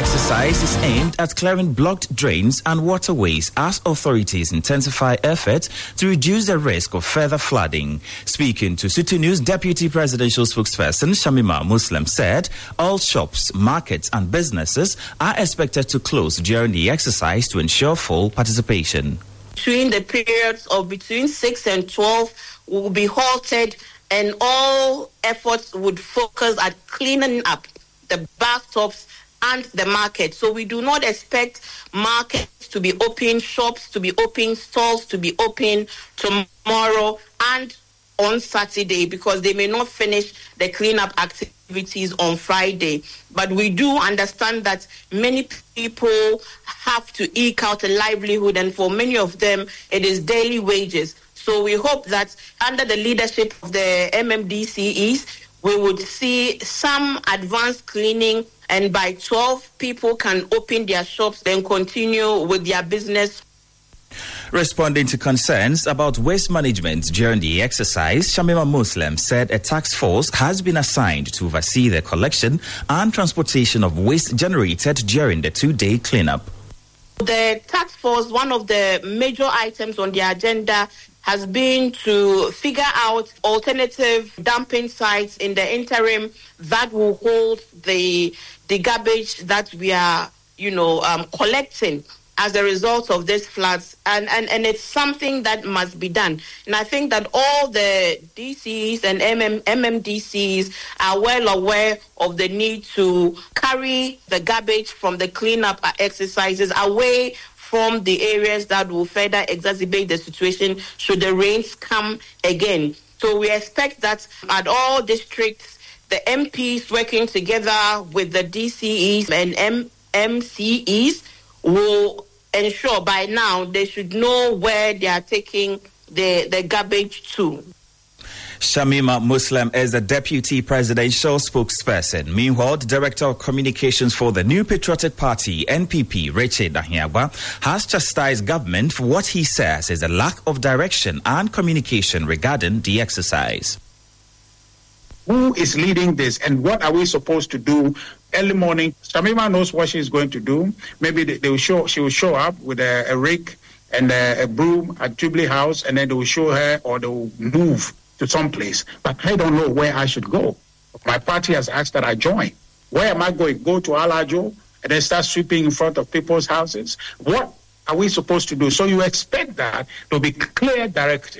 exercise is aimed at clearing blocked drains and waterways as authorities intensify efforts to reduce the risk of further flooding. Speaking to City News, Deputy Presidential Spokesperson Shamima Muslim said all shops, markets and businesses are expected to close during the exercise to ensure full participation. Between the periods of between 6 and 12 will be halted, and all efforts would focus at cleaning up the bus stops and the market. So we do not expect markets to be open, shops to be open, stalls to be open tomorrow and on Saturday, because they may not finish the cleanup activities on Friday. But we do understand that many people have to eke out a livelihood, and for many of them, it is daily wages. So we hope that under the leadership of the MMDCEs, we would see some advanced cleaning, and by 12, people can open their shops, then continue with their business. Responding to concerns about waste management during the exercise, Shamima Muslim said a task force has been assigned to oversee the collection and transportation of waste generated during the two-day cleanup. The task force, one of the major items on the agenda has been to figure out alternative dumping sites in the interim that will hold the garbage that we are, collecting as a result of these floods, and it's something that must be done. And I think that all the DCs and MMDCs are well aware of the need to carry the garbage from the cleanup exercises away from the areas that will further exacerbate the situation should the rains come again. So we expect that at all districts, the MPs working together with the DCEs and MCEs will ensure by now they should know where they are taking the garbage to. Shamima Muslim is the Deputy Presidential Spokesperson. Meanwhile, the Director of Communications for the New Patriotic Party, NPP, Richard Ahiagba, has chastised government for what he says is a lack of direction and communication regarding the exercise. Who is leading this, and what are we supposed to do early morning? Shamima knows what she's going to do. Maybe she will show up with a rake and a broom at Jubilee House, and then they will show her, or they will move to some place. But I don't know where I should go. My party has asked that I join. Where am I going? Go to Alajo and then start sweeping in front of people's houses? What are we supposed to do? So you expect that there will be clear directives.